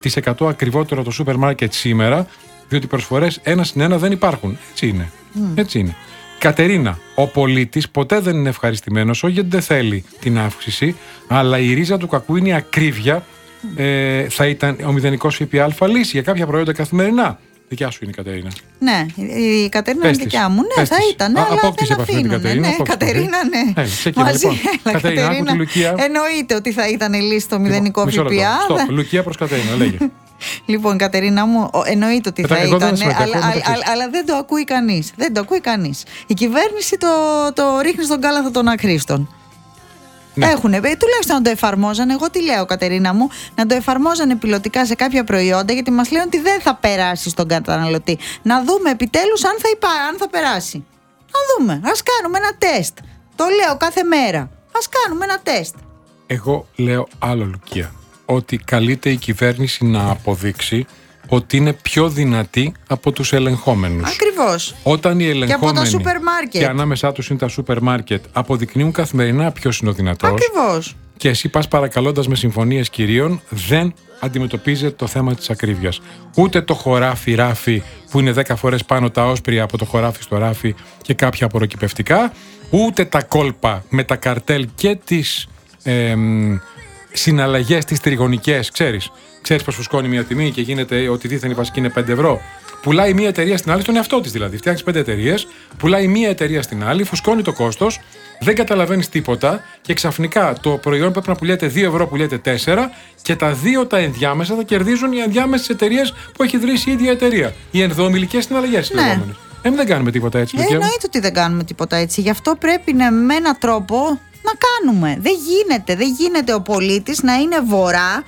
1% ακριβότερο το σούπερ μάρκετ σήμερα, διότι οι προσφορές 1-1 δεν υπάρχουν. Έτσι είναι. Έτσι είναι. Κατερίνα, ο πολίτης ποτέ δεν είναι ευχαριστημένος, όχι γιατί δεν θέλει την αύξηση, αλλά η ρίζα του κακού είναι η ακρίβεια. Θα ήταν ο μηδενικός ΦΠΑ λύση για κάποια προϊόντα καθημερινά. Δικιά σου είναι η Κατερίνα. Ναι, η Κατερίνα είναι δικιά μου. Ναι, θα ήταν. Αλλά δεν αφήνουν. Ναι, Κατερίνα, ναι. Μαζί, Κατερίνα, άκου τη Λουκία. Εννοείται ότι θα ήταν λύση το μηδενικό ΦΠΑ. Λουκία προς Κατερίνα, λέγε. Λοιπόν, Κατερίνα μου, εννοείται ότι θα ήταν, αλλά δεν το ακούει κανείς. Δεν το ακούει κανείς. Η κυβέρνηση το ρίχνει στον κάλαθο των αχρήστων. Ναι. Έχουνε, τουλάχιστον να το εφαρμόζανε. Εγώ τι λέω, Κατερίνα μου, να το εφαρμόζανε πιλωτικά σε κάποια προϊόντα, γιατί μας λένε ότι δεν θα περάσει στον καταναλωτή. Να δούμε επιτέλους αν θα περάσει. Να δούμε. Ας κάνουμε ένα τεστ. Το λέω κάθε μέρα. Ας κάνουμε ένα τεστ. Εγώ λέω άλλο, Λουκία. Ότι καλείται η κυβέρνηση να αποδείξει ότι είναι πιο δυνατή από τους ελεγχόμενους. Ακριβώς. Όταν οι ελεγχόμενοι και από τα σούπερ μάρκετ, και ανάμεσά τους είναι τα σούπερ μάρκετ, αποδεικνύουν καθημερινά ποιος είναι ο δυνατός. Ακριβώς. Και εσύ πας παρακαλώντας με συμφωνίες κυρίων, δεν αντιμετωπίζεται το θέμα της ακρίβειας. Ούτε το χωράφι ράφι που είναι 10 φορές πάνω τα όσπρια από το χωράφι στο ράφι και κάποια απορροκυπευτικά, ούτε τα κόλπα με τα καρτέλ και τις συναλλαγές τις τριγωνικές. Ξέρεις πως φουσκώνει μια τιμή και γίνεται ότι δίθεν η βασική είναι 5 ευρώ. Πουλάει μια εταιρεία στην άλλη, στον εαυτό της δηλαδή. Φτιάχνεις 5 εταιρείες, πουλάει μια εταιρεία στην άλλη, φουσκώνει το κόστος, δεν καταλαβαίνεις τίποτα και ξαφνικά το προϊόν πρέπει να πουλιέται 2 ευρώ, πουλιέται 4 και τα δύο τα ενδιάμεσα θα κερδίζουν οι ενδιάμεσες εταιρείες που έχει ιδρύσει η ίδια εταιρεία. Οι ενδοομιλικές συναλλαγές. Ναι. Δεν κάνουμε τίποτα έτσι. Εννοείται ότι δεν κάνουμε τίποτα έτσι. Γι' αυτό πρέπει με έναν τρόπο να κάνουμε. Δεν γίνεται ο πολίτης να είναι βορρά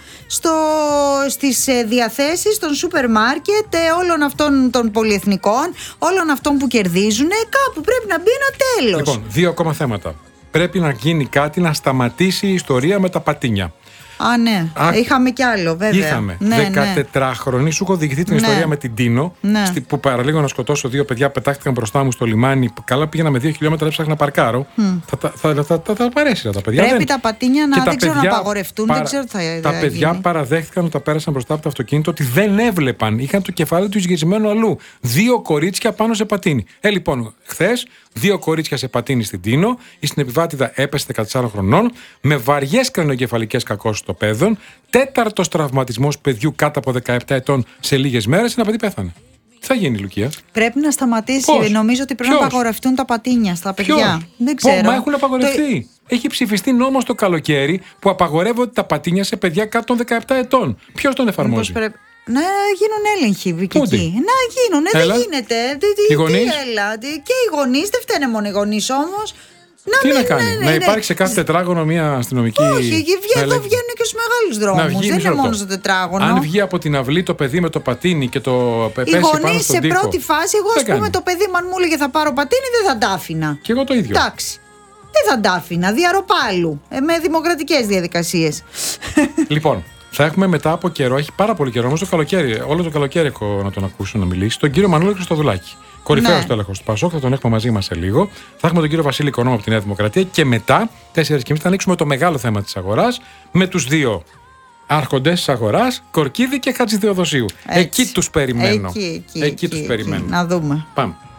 στις διαθέσεις των σούπερ μάρκετ, όλων αυτών των πολυεθνικών, όλων αυτών που κερδίζουν. Κάπου πρέπει να μπει ένα τέλος. Λοιπόν, 2 ακόμα θέματα. Πρέπει να γίνει κάτι να σταματήσει η ιστορία με τα πατίνια. Α, ναι. Είχαμε κι άλλο, βέβαια. Είχαμε. 14χρονη, σου έχω διηγηθεί την ιστορία με την Τίνο, που παραλίγο να σκοτώσω 2 παιδιά, πετάχτηκαν μπροστά μου στο λιμάνι. Καλά, πήγαινα με 2 χιλιόμετρα, έψαχνα να παρκάρω. Θα παρέσυρα τα παιδιά. Πρέπει τα πατίνια να δεν ξέρω να απαγορευτούν, δεν ξέρω τι θα γίνει. Τα παιδιά παραδέχτηκαν όταν πέρασαν μπροστά από το αυτοκίνητο ότι δεν έβλεπαν. Είχαν το κεφάλι του γυρισμένο αλλού. 2 κορίτσια πάνω σε πατίνι. Λοιπόν, χθες 2 κορίτσια σε πατίνι στην Τίνο. Η συνεπιβάτηδα έπεσε 14 χρονών με βαριές κρανιογκεφαλικές κακώσεις στο πέδον. 4ος τραυματισμός παιδιού κάτω από 17 ετών σε λίγες μέρες. Ένα παιδί πέθανε. Τι θα γίνει, Λουκία? Πρέπει να σταματήσει. Πώς? Νομίζω ότι πρέπει να απαγορευτούν τα πατίνια στα παιδιά. Ποιος? Δεν ξέρω. Μα έχουν απαγορευτεί. Έχει ψηφιστεί νόμος το καλοκαίρι που απαγορεύονται τα πατίνια σε παιδιά κάτω των 17 ετών. Ποιος τον εφαρμόζει? Να γίνουν έλεγχοι εκεί. Να γίνουν. Δεν γίνεται. Οι γονείς. Και οι γονείς, δεν φταίνε μόνο οι γονείς όμως. Τι να κάνει, να υπάρχει σε κάθε τετράγωνο μια αστυνομική. Όχι, εδώ βγαίνουν και στους μεγάλους δρόμους. Δεν είναι μόνο στο τετράγωνο. Αν βγει από την αυλή το παιδί με το πατίνι και το πέσει πάνω στον τοίχο. Οι γονείς σε πρώτη φάση, εγώ ας πούμε το παιδί μου αν μου έλεγε θα πάρω πατίνι, δεν θα τα άφηνα. Και εγώ το ίδιο. Εντάξει. Δεν θα τα άφηνα. Διαρροπάλου. Με δημοκρατικές διαδικασίες. Λοιπόν. Θα έχουμε μετά από καιρό, έχει πάρα πολύ καιρό, όμως το καλοκαίρι, όλο το καλοκαίρι έχω να τον ακούσω να μιλήσει, τον κύριο Μανώλη Χριστοδουλάκη. Κορυφαίος τέλεχος του ΠΑΣΟΚ, θα τον έχουμε μαζί μας σε λίγο. Θα έχουμε τον κύριο Βασίλη Οικονόμου από τη Νέα Δημοκρατία και μετά, 4:30, θα ανοίξουμε το μεγάλο θέμα της αγοράς με τους 2 άρχοντες της αγοράς, Κορκίδη και Χατζηθεοδοσίου. Εκεί τους περιμένω. Εκεί τους περιμένω. Να δούμε. Πάμε.